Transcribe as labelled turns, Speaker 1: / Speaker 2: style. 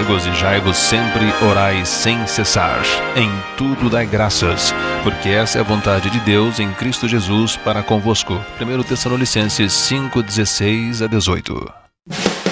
Speaker 1: regozijai-vos sempre, orai sem cessar. Em tudo dai graças, porque essa é a vontade de Deus em Cristo Jesus para convosco. 1 Tessalonicenses 5:16-18.